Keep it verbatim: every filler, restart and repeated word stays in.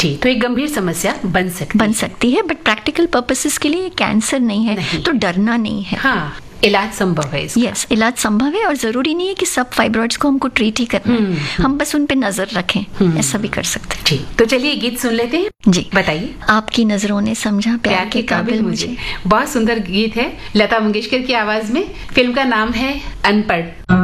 जी, तो एक गंभीर समस्या बन सकती बन सकती है, बट प्रैक्टिकल पर्पसेस के लिए ये कैंसर नहीं है, नहीं। तो डरना नहीं है। हाँ, इलाज संभव है इसका। यस, इलाज संभव है और जरूरी नहीं है कि सब फाइब्रॉइड्स को हमको ट्रीट ही करना है, हम बस उन पे नजर रखें, ऐसा भी कर सकते हैं। जी, तो चलिए गीत सुन लेते हैं। जी, बताइए। आपकी नजरों ने समझा प्यार, प्यार के काबिल मुझे। बहुत सुंदर गीत है, लता मंगेशकर की आवाज में। फिल्म का नाम है अनपढ़।